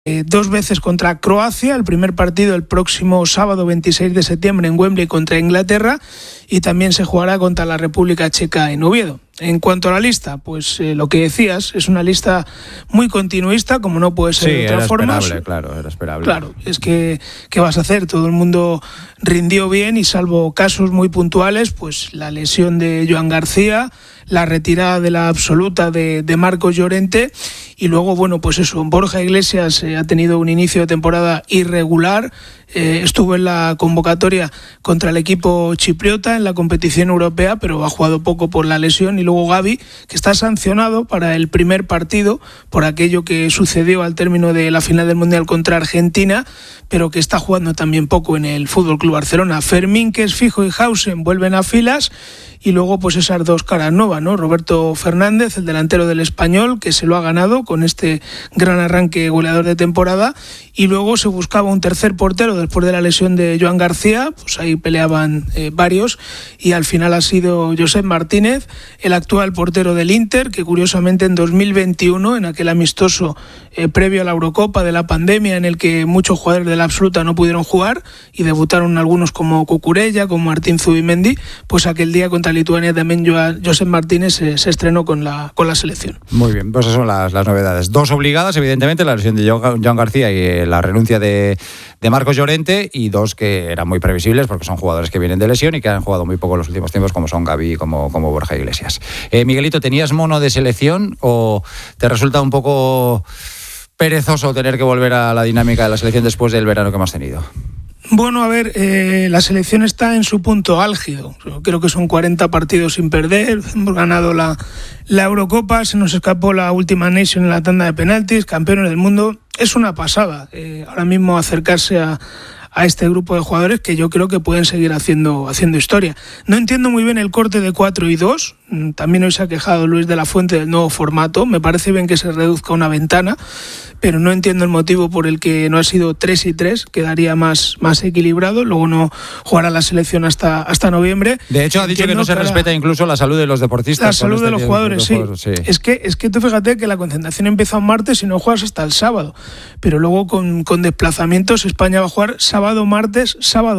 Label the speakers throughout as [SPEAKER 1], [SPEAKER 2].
[SPEAKER 1] 2 veces contra Croacia, el primer partido el próximo sábado 26 de septiembre en Wembley contra Inglaterra, y también se jugará contra la República Checa en Oviedo. En cuanto a la lista, pues lo que decías, es una lista muy continuista, como no puede ser de otra forma.
[SPEAKER 2] Era esperable.
[SPEAKER 1] Claro, es que ¿qué vas a hacer? Todo el mundo rindió bien y salvo casos muy puntuales, pues la lesión de Joan García, la retirada de la absoluta de Marcos Llorente, y luego, bueno, pues eso, Borja Iglesias ha tenido un inicio de temporada irregular, estuvo en la convocatoria contra el equipo chipriota en la competición europea, pero ha jugado poco por la lesión, y luego Gavi, que está sancionado para el primer partido por aquello que sucedió al término de la final del Mundial contra Argentina, pero que está jugando también poco en el Fútbol Club Barcelona. Fermín, que es fijo, y Hausen vuelven a filas, y luego pues esas dos caras nuevas, ¿no? Roberto Fernández, el delantero del Español, que se lo ha ganado con este gran arranque goleador de temporada, y luego se buscaba un tercer portero después de la lesión de Joan García, pues ahí peleaban varios, y al final ha sido Josep Martínez, el actual portero del Inter, que curiosamente en 2021, en aquel amistoso previo a la Eurocopa de la pandemia, en el que muchos jugadores de la absoluta no pudieron jugar y debutaron algunos como Cucurella, como Martín Zubimendi, pues aquel día contra Lituania también Josep Martínez se estrenó con la selección.
[SPEAKER 2] Muy bien, pues esas son las novedades. 2 obligadas, evidentemente, la lesión de Joan García y la renuncia de Marcos Llorente, y 2 que eran muy previsibles porque son jugadores que vienen de lesión y que han jugado muy poco en los últimos tiempos, como son Gavi y como Borja Iglesias. Miguelito, ¿tenías mono de selección o te resulta un poco perezoso tener que volver a la dinámica de la selección después del verano que hemos tenido?
[SPEAKER 1] Bueno, a ver, la selección está en su punto álgido. Creo que son 40 partidos sin perder. Hemos ganado la Eurocopa, se nos escapó la última Nation en la tanda de penaltis, campeones del mundo. Es una pasada ahora mismo acercarse a este grupo de jugadores que yo creo que pueden seguir haciendo historia. No entiendo muy bien el corte de 4 y 2. También hoy se ha quejado Luis de la Fuente del nuevo formato. Me parece bien que se reduzca una ventana, pero no entiendo el motivo por el que no ha sido 3 y 3, quedaría más equilibrado. Luego no jugará la selección hasta noviembre.
[SPEAKER 2] De hecho, ha dicho que no se respeta incluso la salud de los deportistas.
[SPEAKER 1] La salud de los jugadores, sí. Es que tú fíjate que la concentración empieza un martes y no juegas hasta el sábado. Pero luego con desplazamientos España va a jugar sábado, martes.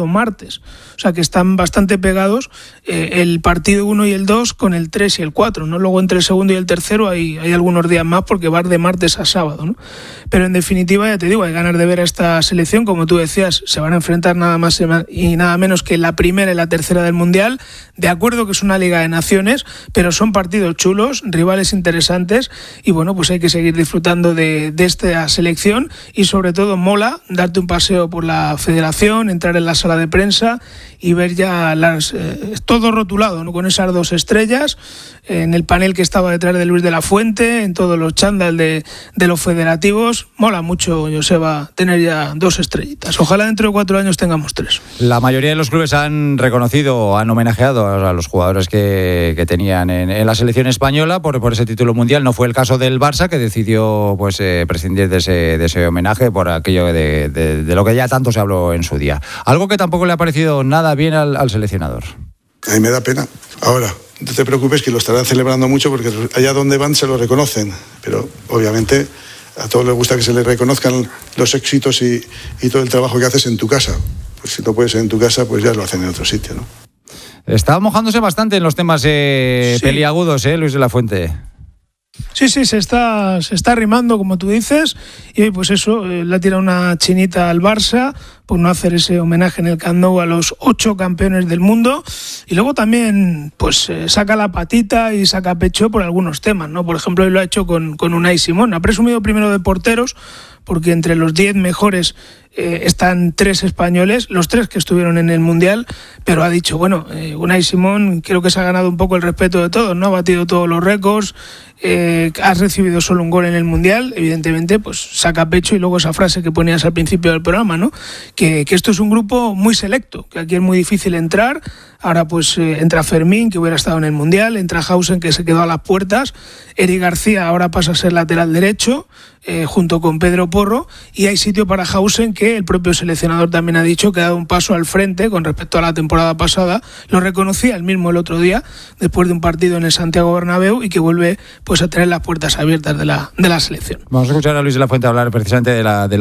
[SPEAKER 1] O sea que están bastante pegados el partido 1 y el 2 con el 3 y el 4, ¿no? Luego entre el segundo y el tercero hay algunos días más porque va de martes a sábado, ¿no? Pero en definitiva, ya te digo, hay ganas de ver a esta selección. Como tú decías, se van a enfrentar nada más y nada menos que la primera y la tercera del Mundial. De acuerdo que es una Liga de Naciones, pero son partidos chulos, rivales interesantes, y bueno, pues hay que seguir disfrutando de esta selección, y sobre todo mola darte un paseo por la federación, entrar en la sala de prensa y ver ya todo rotulado, ¿no? Con esas 2 estrellas, en el panel que estaba detrás de Luis de la Fuente, en todos los chándal de los federativos. Mola mucho, Joseba, tener ya 2 estrellitas. Ojalá dentro de 4 años tengamos 3.
[SPEAKER 2] La mayoría de los clubes han reconocido, han homenajeado a los jugadores que tenían en la selección española por ese título mundial. No fue el caso del Barça, que decidió pues prescindir de ese homenaje por aquello de lo que ya tanto se habló en su día. Algo que tampoco le ha parecido nada bien al seleccionador.
[SPEAKER 3] A mí me da pena. Ahora, no te preocupes, que lo estarán celebrando mucho porque allá donde van se lo reconocen, pero obviamente a todos les gusta que se les reconozcan los éxitos y todo el trabajo que haces en tu casa. Pues si no puedes ser en tu casa, pues ya lo hacen en otro sitio, ¿no?
[SPEAKER 2] Está mojándose bastante en los temas peliagudos, Luis de la Fuente.
[SPEAKER 1] Sí, se está arrimando, como tú dices, y pues eso, le ha tirado una chinita al Barça por no hacer ese homenaje en el Camp Nou a los 8 campeones del mundo, y luego también pues saca la patita y saca pecho por algunos temas, ¿no? Por ejemplo, hoy lo ha hecho con Unai Simón. Ha presumido primero de porteros, porque entre los 10 mejores están 3 españoles, los 3 que estuvieron en el Mundial, pero ha dicho, bueno, Unai Simón creo que se ha ganado un poco el respeto de todos, ¿no? Ha batido todos los récords, has recibido solo un gol en el Mundial, evidentemente pues saca pecho, y luego esa frase que ponías al principio del programa, ¿no? Que esto es un grupo muy selecto, que aquí es muy difícil entrar. Ahora pues entra Fermín, que hubiera estado en el Mundial, entra Hausen, que se quedó a las puertas, Eric García ahora pasa a ser lateral derecho, junto con Pedro Porro, y hay sitio para Hausen, que el propio seleccionador también ha dicho que ha dado un paso al frente con respecto a la temporada pasada. Lo reconocía él mismo el otro día, después de un partido en el Santiago Bernabéu, y que vuelve pues a tener las puertas abiertas de la selección.
[SPEAKER 2] Vamos a escuchar a Luis de la Fuente hablar precisamente de la